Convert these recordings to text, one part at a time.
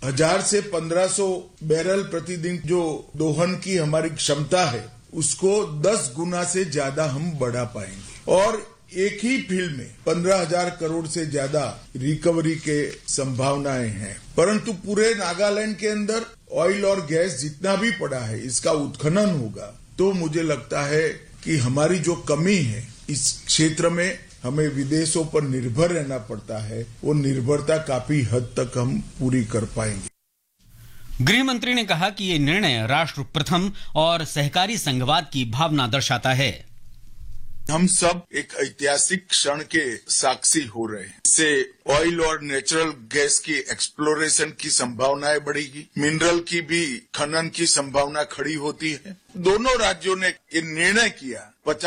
1000 से 1500 बैरल प्रतिदिन जो दोहन की हमारी क्षमता है उसको 10 गुना से ज्यादा हम बढ़ा पाएंगे और एक ही फील्ड में 15,000 करोड़ से ज्यादा रिकवरी के संभावनाएं हैं। परंतु पूरे नागालैंड के अंदर ऑयल और गैस जितना भी पड़ा है इसका उत्खनन होगा तो मुझे लगता है कि हमारी जो कमी है इस क्षेत्र में हमें विदेशों पर निर्भर रहना पड़ता है, वो निर्भरता काफी हद तक हम पूरी कर पाएंगे। गृह मंत्री ने कहा कि ये निर्णय राष्ट्र प्रथम और सहकारी संघवाद की भावना दर्शाता है। हम सब एक ऐतिहासिक क्षण के साक्षी हो रहे हैं। इससे ऑयल और नेचुरल गैस की एक्सप्लोरेशन की संभावनाएं बढ़ेगी, मिनरल की भी खनन की संभावना खड़ी होती है। दोनों राज्यों ने ये निर्णय किया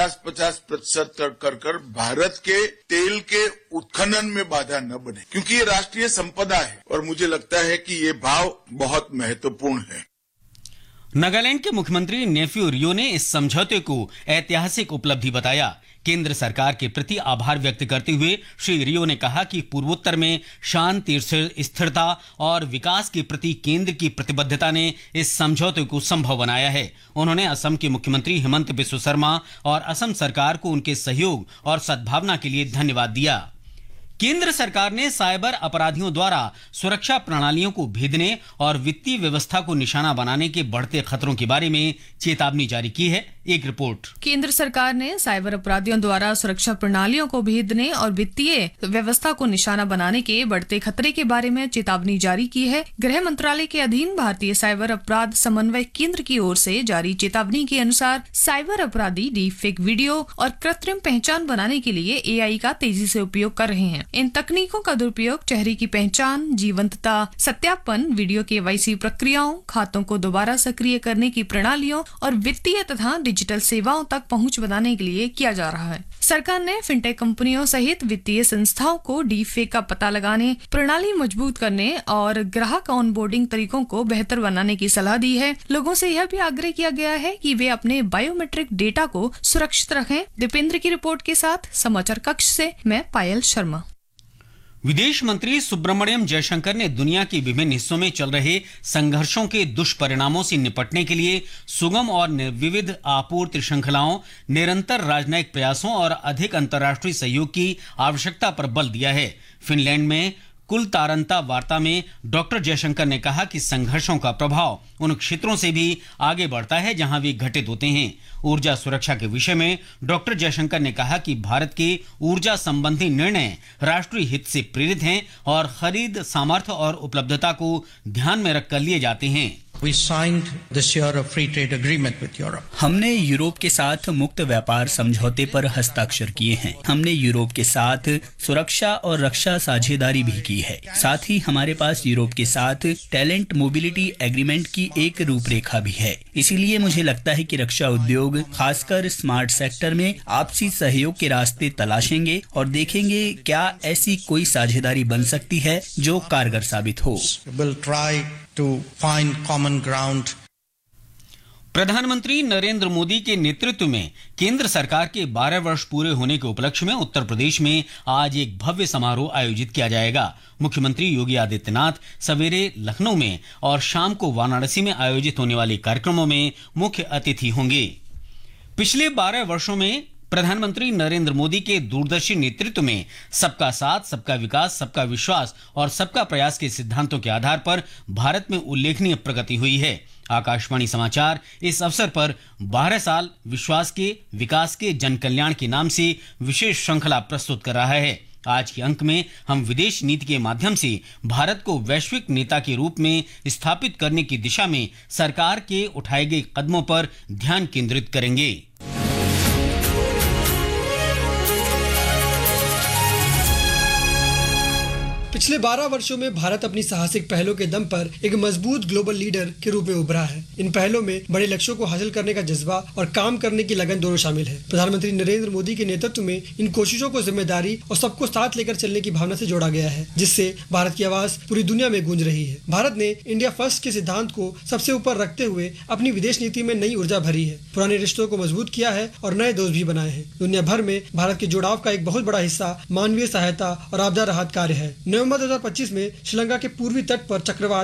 50-50% कर भारत के तेल के उत्खनन में बाधा न बने, क्योंकि ये राष्ट्रीय संपदा है और मुझे लगता है कि ये भाव बहुत महत्वपूर्ण है। नागालैंड के मुख्यमंत्री नेफ्यू रियो ने इस समझौते को ऐतिहासिक उपलब्धि बताया। केंद्र सरकार के प्रति आभार व्यक्त करते हुए श्री रियो ने कहा कि पूर्वोत्तर में शांति, स्थिरता और विकास के प्रति केंद्र की प्रतिबद्धता ने इस समझौते को संभव बनाया है। उन्होंने असम के मुख्यमंत्री हेमंत बिस्व शर्मा और असम सरकार को उनके सहयोग और सद्भावना के लिए धन्यवाद दिया। केंद्र सरकार ने साइबर अपराधियों द्वारा सुरक्षा प्रणालियों को भेदने और वित्तीय व्यवस्था को निशाना बनाने के बढ़ते खतरों के बारे में चेतावनी जारी की है। एक रिपोर्ट। केंद्र सरकार ने साइबर अपराधियों द्वारा सुरक्षा प्रणालियों को भेदने और वित्तीय व्यवस्था को निशाना बनाने के बढ़ते खतरे के बारे में चेतावनी जारी की है। गृह मंत्रालय के अधीन भारतीय साइबर अपराध समन्वय केंद्र की ओर से जारी चेतावनी के अनुसार साइबर अपराधी डीप फेक वीडियो और कृत्रिम पहचान बनाने के लिए AI का तेजी से उपयोग कर रहे हैं। इन तकनीकों का दुरुपयोग चेहरे की पहचान, जीवंतता सत्यापन, वीडियो KYC प्रक्रियाओं, खातों को दोबारा सक्रिय करने की प्रणालियों और वित्तीय तथा डिजिटल सेवाओं तक पहुंच बनाने के लिए किया जा रहा है। सरकार ने फिनटेक कंपनियों सहित वित्तीय संस्थाओं को डीप फेक का पता लगाने, प्रणाली मजबूत करने और ग्राहक ऑनबोर्डिंग तरीकों को बेहतर बनाने की सलाह दी है। लोगों से यह भी आग्रह किया गया है कि वे अपने बायोमेट्रिक डेटा को सुरक्षित रखें। दीपेंद्र की रिपोर्ट के साथ समाचार कक्ष से मैं पायल शर्मा। विदेश मंत्री सुब्रमण्यम जयशंकर ने दुनिया के विभिन्न हिस्सों में चल रहे संघर्षों के दुष्परिणामों से निपटने के लिए सुगम और विविध आपूर्ति श्रृंखलाओं, निरंतर राजनयिक प्रयासों और अधिक अंतर्राष्ट्रीय सहयोग की आवश्यकता पर बल दिया है। फिनलैंड में कुल तारंता वार्ता में डॉक्टर जयशंकर ने कहा कि संघर्षों का प्रभाव उन क्षेत्रों से भी आगे बढ़ता है जहां वे घटित होते हैं। ऊर्जा सुरक्षा के विषय में डॉक्टर जयशंकर ने कहा कि भारत के ऊर्जा संबंधी निर्णय राष्ट्रीय हित से प्रेरित हैं और खरीद सामर्थ्य और उपलब्धता को ध्यान में रखकर लिए जाते हैं। We signed this year a free trade agreement with Europe. हमने यूरोप के साथ मुक्त व्यापार समझौते पर हस्ताक्षर किए हैं। हमने यूरोप के साथ सुरक्षा और रक्षा साझेदारी भी की है। साथ ही हमारे पास यूरोप के साथ टैलेंट मोबिलिटी एग्रीमेंट की एक रूपरेखा भी है। इसीलिए मुझे लगता है कि रक्षा उद्योग, खासकर स्मार्ट सेक्टर में आपसी सहयोग के रास्ते तलाशेंगे और देखेंगे क्या ऐसी कोई साझेदारी बन सकती है जो कारगर साबित हो। We'll try to find common ground. प्रधानमंत्री नरेंद्र मोदी के नेतृत्व में केंद्र सरकार के 12 वर्ष पूरे होने के उपलक्ष्य में उत्तर प्रदेश में आज एक भव्य समारोह आयोजित किया जाएगा। मुख्यमंत्री योगी आदित्यनाथ सवेरे लखनऊ में और शाम को वाराणसी में आयोजित होने वाले कार्यक्रमों में मुख्य अतिथि होंगे। पिछले 12 वर्षों में प्रधानमंत्री नरेंद्र मोदी के दूरदर्शी नेतृत्व में सबका साथ, सबका विकास, सबका विश्वास और सबका प्रयास के सिद्धांतों के आधार पर भारत में उल्लेखनीय प्रगति हुई है। आकाशवाणी समाचार इस अवसर पर 12 साल विश्वास के, विकास के, जन कल्याण के नाम से विशेष श्रृंखला प्रस्तुत कर रहा है। आज के अंक में हम विदेश नीति के माध्यम से भारत को वैश्विक नेता के रूप में स्थापित करने की दिशा में सरकार के उठाए गए कदमों पर ध्यान केंद्रित करेंगे। पिछले 12 वर्षों में भारत अपनी साहसिक पहलों के दम पर एक मजबूत ग्लोबल लीडर के रूप में उभरा है। इन पहलों में बड़े लक्ष्यों को हासिल करने का जज्बा और काम करने की लगन दोनों शामिल है। प्रधानमंत्री नरेंद्र मोदी के नेतृत्व में इन कोशिशों को जिम्मेदारी और सबको साथ लेकर चलने की भावना से जोड़ा गया है, जिससे भारत की आवाज पूरी दुनिया में गूंज रही है। भारत ने इंडिया फर्स्ट के सिद्धांत को सबसे ऊपर रखते हुए अपनी विदेश नीति में नई ऊर्जा भरी है, पुराने रिश्तों को मजबूत किया है और नए दोस्त भी बनाए हैं। दुनिया भर में भारत के जुड़ाव का एक बहुत बड़ा हिस्सा मानवीय सहायता और आपदा राहत कार्य है। नवंबर 2025 में श्रीलंका के पूर्वी तट पर चक्रवात